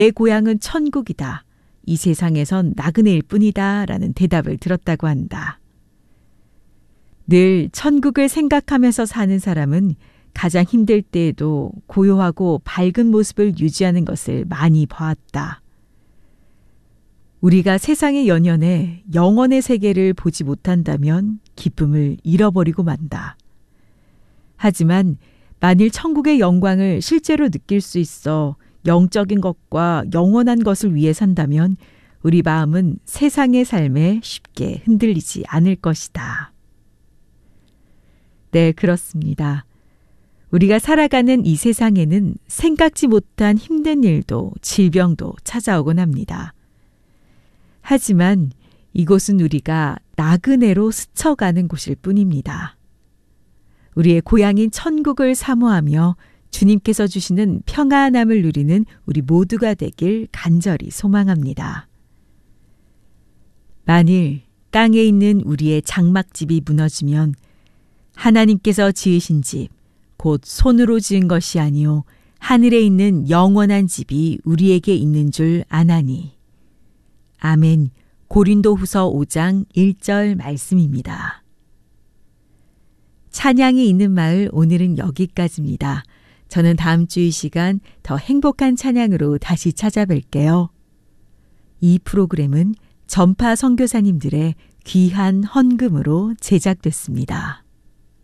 내 고향은 천국이다. 이 세상에선 나그네일 뿐이다. 라는 대답을 들었다고 한다. 늘 천국을 생각하면서 사는 사람은 가장 힘들 때에도 고요하고 밝은 모습을 유지하는 것을 많이 보았다. 우리가 세상의 연연에 영원의 세계를 보지 못한다면 기쁨을 잃어버리고 만다. 하지만 만일 천국의 영광을 실제로 느낄 수 있어 영적인 것과 영원한 것을 위해 산다면 우리 마음은 세상의 삶에 쉽게 흔들리지 않을 것이다. 네, 그렇습니다. 우리가 살아가는 이 세상에는 생각지 못한 힘든 일도 질병도 찾아오곤 합니다. 하지만 이곳은 우리가 나그네로 스쳐가는 곳일 뿐입니다. 우리의 고향인 천국을 사모하며 주님께서 주시는 평안함을 누리는 우리 모두가 되길 간절히 소망합니다. 만일 땅에 있는 우리의 장막집이 무너지면 하나님께서 지으신 집, 곧 손으로 지은 것이 아니요 하늘에 있는 영원한 집이 우리에게 있는 줄 아나니. 아멘. 고린도후서 5장 1절 말씀입니다. 찬양이 있는 마을 오늘은 여기까지입니다. 저는 다음 주 이 시간 더 행복한 찬양으로 다시 찾아뵐게요. 이 프로그램은 전파 선교사님들의 귀한 헌금으로 제작됐습니다.